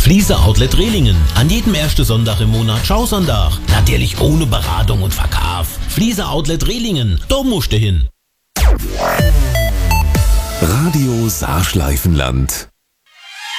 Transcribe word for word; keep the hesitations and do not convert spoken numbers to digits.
Fliese Outlet Rehlingen. An jedem ersten Sonntag im Monat Schausonntag. Natürlich ohne Beratung und Verkauf. Fliese Outlet Rehlingen. Da musst du hin. Radio Saarschleifenland.